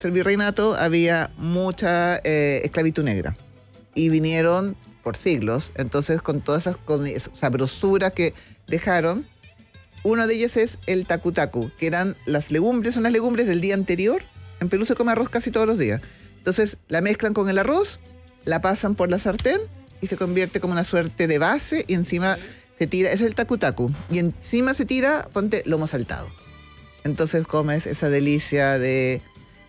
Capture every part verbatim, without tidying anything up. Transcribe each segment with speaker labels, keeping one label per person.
Speaker 1: el virreinato había mucha eh, esclavitud negra. Y vinieron por siglos. Entonces, con todas esas con esa sabrosura que dejaron, uno de ellos es el tacu-tacu, que eran las legumbres, son las legumbres del día anterior. En Perú se come arroz casi todos los días. Entonces, la mezclan con el arroz, la pasan por la sartén y se convierte como una suerte de base y encima se tira, es el tacu-tacu. Y encima se tira, ponte lomo saltado. Entonces comes esa delicia de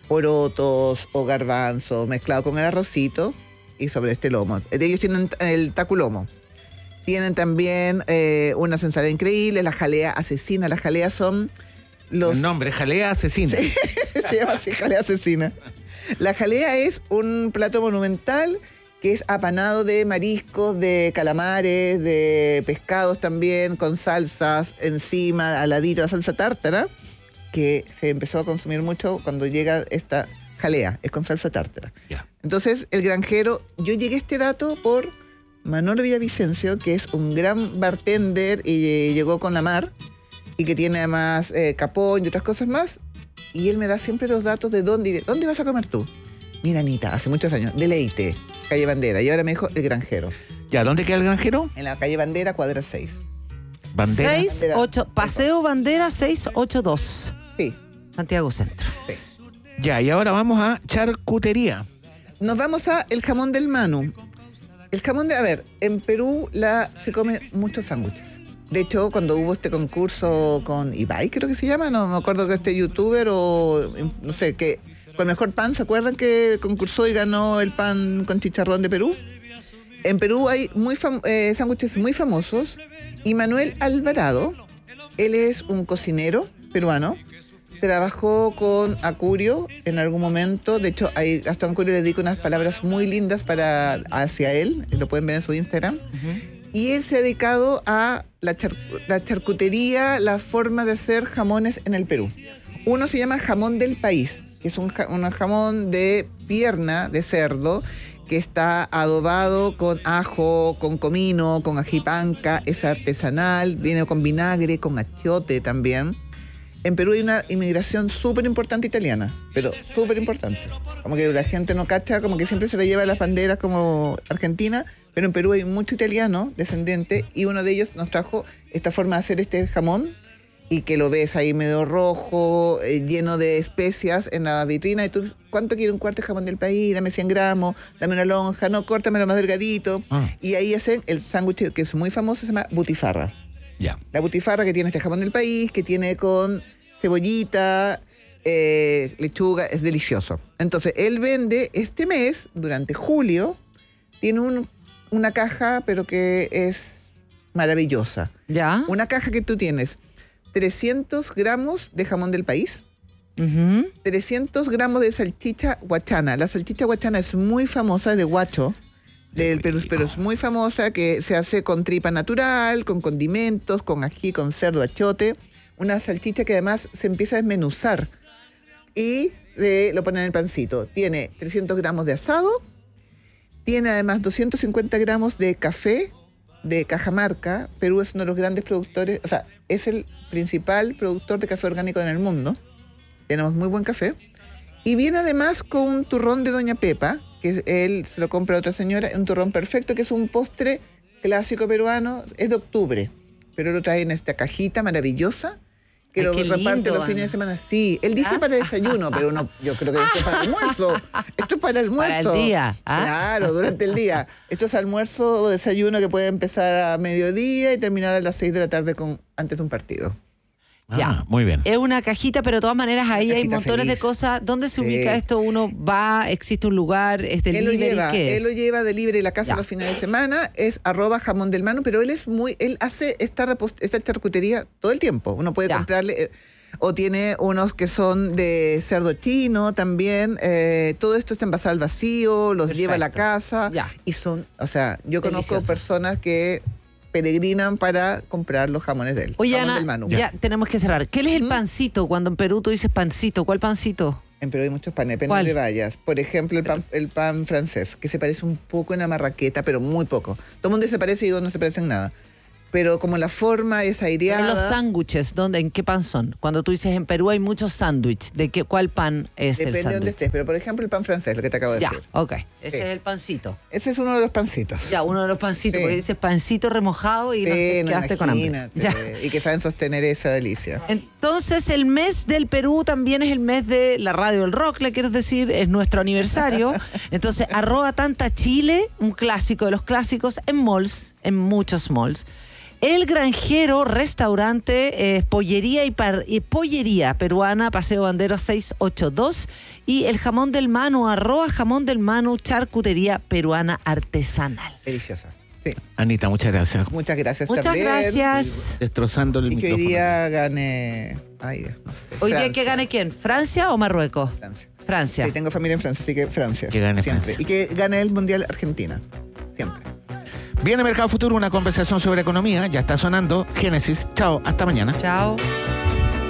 Speaker 1: porotos o garbanzo mezclado con el arrocito y sobre este lomo. Ellos tienen el tacu-lomo. Tienen también eh, unas ensaladas increíbles, la jalea asesina. Las jaleas son los...
Speaker 2: El nombre, jalea asesina.
Speaker 1: Sí, se llama así, jalea asesina. La jalea es un plato monumental que es apanado de mariscos, de calamares, de pescados también, con salsas encima, al ladito, la salsa tártara, que se empezó a consumir mucho cuando llega esta jalea, es con salsa tártara.
Speaker 2: Yeah.
Speaker 1: Entonces, el granjero, yo llegué a este dato por Manolo Villavicencio, que es un gran bartender y eh, llegó con la mar, y que tiene además eh, capón y otras cosas más, y él me da siempre los datos de dónde, ¿dónde vas a comer tú? Mira, Anita, hace muchos años, Deleite, calle Bandera, y ahora me dijo el granjero.
Speaker 2: ¿Ya dónde queda el granjero?
Speaker 1: En la calle Bandera, cuadra seis.
Speaker 2: Bandera.
Speaker 3: seis, ocho, Paseo Bandera seiscientos ochenta y dos.
Speaker 1: Sí.
Speaker 3: Santiago Centro.
Speaker 1: Sí.
Speaker 2: Ya, y ahora vamos a charcutería.
Speaker 1: Nos vamos a el jamón del Manu. El jamón de... A ver, en Perú la, se come muchos sándwiches. De hecho, cuando hubo este concurso con Ibai, creo que se llama, no me acuerdo que este youtuber o no sé, que con el mejor pan, ¿se acuerdan que concursó y ganó el pan con chicharrón de Perú? En Perú hay muy fam- eh, sándwiches muy famosos y Manuel Alvarado, él es un cocinero peruano, trabajó con Acurio en algún momento. De hecho, a Gastón Acurio le dedica unas palabras muy lindas para, hacia él, lo pueden ver en su Instagram. Uh-huh. Y él se ha dedicado a la, char- la charcutería, la forma de hacer jamones en el Perú. Uno se llama jamón del país, que es un, ja- un jamón de pierna de cerdo que está adobado con ajo, con comino, con ají panca, es artesanal, viene con vinagre, con achiote también. En Perú hay una inmigración súper importante italiana, pero súper importante. Como que la gente no cacha, como que siempre se le lleva las banderas como Argentina, pero en Perú hay mucho italiano descendiente y uno de ellos nos trajo esta forma de hacer este jamón y que lo ves ahí medio rojo, eh, lleno de especias en la vitrina. Y tú, ¿cuánto quiere un cuarto de jamón del país? Dame cien gramos, dame una lonja, no, córtamelo más delgadito. Ah. Y ahí hacen el sándwich que es muy famoso, se llama butifarra.
Speaker 2: Ya.
Speaker 1: La butifarra que tiene este jamón del país, que tiene con cebollita, eh, lechuga, es delicioso. Entonces, él vende este mes, durante julio, tiene un, una caja, pero que es maravillosa.
Speaker 3: ¿Ya?
Speaker 1: Una caja que tú tienes trescientos gramos de jamón del país,
Speaker 3: uh-huh.
Speaker 1: trescientos gramos de salchicha guachana. La salchicha guachana es muy famosa, de Huacho, del Perú, pero es muy famosa, que se hace con tripa natural, con condimentos, con ají, con cerdo, achiote. Una salchicha que además se empieza a desmenuzar y eh, lo ponen en el pancito. Tiene trescientos gramos de asado, tiene además doscientos cincuenta gramos de café de Cajamarca. Perú es uno de los grandes productores, o sea, es el principal productor de café orgánico en el mundo. Tenemos muy buen café. Y viene además con un turrón de Doña Pepa, que él se lo compra a otra señora, un turrón perfecto, que es un postre clásico peruano, es de octubre, pero lo trae en esta cajita maravillosa, que Ay, lo reparte lindo, los fines de semana. Sí, él dice ¿Ah? para desayuno, pero no, yo creo que esto es para almuerzo. Esto es para almuerzo.
Speaker 3: Para el día. ¿Ah?
Speaker 1: Claro, durante el día. Esto es almuerzo o desayuno que puede empezar a mediodía y terminar a las seis de la tarde con, antes de un partido.
Speaker 3: Ya,
Speaker 2: ah, muy bien.
Speaker 3: Es una cajita, pero de todas maneras ahí hay montones feliz. de cosas. ¿Dónde se sí. ubica esto? Uno va, existe un lugar, es delivery,
Speaker 1: él lo lleva,
Speaker 3: ¿qué es?
Speaker 1: Él lo lleva delivery a la casa ya. los fines de semana, es arroba jamón del Manu, pero él es muy, él hace esta, repost- esta charcutería todo el tiempo. Uno puede ya. comprarle, eh, o tiene unos que son de cerdo chino también, eh, todo esto está envasado al vacío, los Perfecto. lleva a la casa, ya. y son, o sea, yo conozco Delicioso. personas que peregrinan para comprar los jamones de él.
Speaker 3: Oye,
Speaker 1: jamón
Speaker 3: Ana,
Speaker 1: del Manu.
Speaker 3: Ya. ya tenemos que cerrar. ¿Qué es el pancito? Cuando en Perú tú dices pancito, ¿cuál pancito?
Speaker 1: En Perú hay muchos panes, depende de vayas. Por ejemplo, el pan, el pan francés, que se parece un poco en la marraqueta, pero muy poco. Todo el mundo se parece y yo no se parece en nada. pero como la forma es aireada.
Speaker 3: Pero los sándwiches, ¿dónde, ¿en qué pan son? Cuando tú dices en Perú hay muchos sándwiches, ¿de qué, cuál pan es
Speaker 1: Depende
Speaker 3: el
Speaker 1: de
Speaker 3: sándwich?
Speaker 1: dónde estés, pero por ejemplo el pan francés, lo que te acabo de
Speaker 3: Ya,
Speaker 1: decir.
Speaker 3: ok. Ese
Speaker 1: Sí.
Speaker 3: es el pancito.
Speaker 1: Ese es uno de los pancitos.
Speaker 3: Ya, uno de los pancitos,
Speaker 1: Sí.
Speaker 3: porque dices pancito remojado y
Speaker 1: Sí,
Speaker 3: no te
Speaker 1: no,
Speaker 3: quedaste con hambre.
Speaker 1: imagínate.
Speaker 3: Ya.
Speaker 1: Y que saben sostener esa delicia.
Speaker 3: Entonces, el mes del Perú también es el mes de la radio del rock, le quiero decir, es nuestro aniversario. Entonces, arroba Tanta Chile, un clásico de los clásicos, en malls, en muchos malls. El Granjero, restaurante, eh, pollería y, par, y pollería peruana, Paseo Bandero seiscientos ochenta y dos. Y el Jamón del Manu, arroba Jamón del Manu, charcutería peruana artesanal.
Speaker 1: Deliciosa. Sí.
Speaker 2: Anita, muchas gracias.
Speaker 1: Muchas gracias
Speaker 3: Muchas
Speaker 1: también.
Speaker 3: gracias.
Speaker 2: Destrozando el
Speaker 1: Y que hoy
Speaker 2: micrófono.
Speaker 1: día gane. Ay, no sé.
Speaker 3: Hoy día,
Speaker 1: Francia.
Speaker 3: ¿que gane quién? ¿Francia o Marruecos?
Speaker 1: Francia.
Speaker 3: Francia.
Speaker 1: Sí, tengo familia en Francia, así que Francia.
Speaker 2: Que gane
Speaker 1: siempre.
Speaker 2: Francia.
Speaker 1: Y que gane el Mundial Argentina. Siempre.
Speaker 2: Viene Mercado Futuro, una conversación sobre economía. Ya está sonando. Génesis. Chao, hasta mañana.
Speaker 3: Chao.